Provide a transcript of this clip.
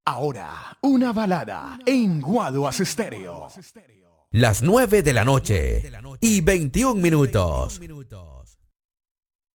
Ahora, una balada en Guaduas Estéreo. Las 9 de la noche y 21 minutos.